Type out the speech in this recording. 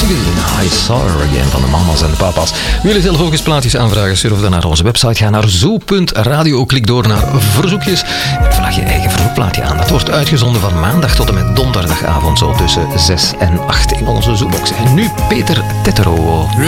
I Saw Her Again van de mama's en de papa's. Willen zelf ook eens plaatjes aanvragen? Surf dan naar onze website. Ga naar zo.radio. Klik door naar verzoekjes. En vraag je eigen verzoekplaatje aan. Dat wordt uitgezonden van maandag tot en met donderdagavond. Zo tussen 6 en 8 in onze Zoobox. En nu Peter Tettero.